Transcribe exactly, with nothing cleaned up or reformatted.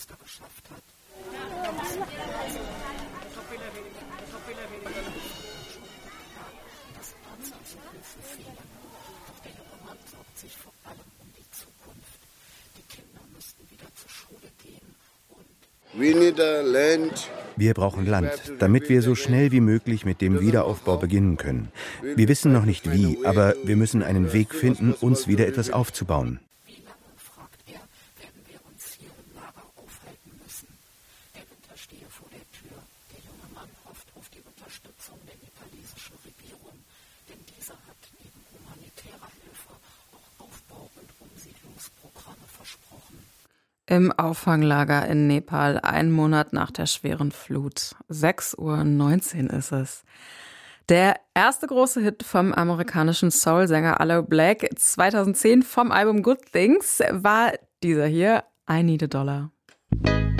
Meister geschafft hat. Das Panzerzeugnisse fehlen. Doch der junge Mann sorgt sich vor allem um die Zukunft. Die Kinder müssten wieder zur Schule gehen und... We need a land. Wir brauchen Land, damit wir so schnell wie möglich mit dem Wiederaufbau beginnen können. Wir wissen noch nicht wie, aber wir müssen einen Weg finden, uns wieder etwas aufzubauen. Wie lange, fragt er, werden wir uns hier im Lager aufhalten müssen? Der Winter stehe vor der Tür. Der junge Mann hofft auf die Unterstützung der nepalesischen Regierung, denn diese hat neben humanitärer Hilfe auch Aufbau- und Umsiedlungsprogramme versprochen. Im Auffanglager in Nepal, einen Monat nach der schweren Flut. sechs Uhr neunzehn ist es. Der erste große Hit vom amerikanischen Soul-Sänger Aloe Blacc zweitausendzehn vom Album Good Things war dieser hier, I Need a Dollar.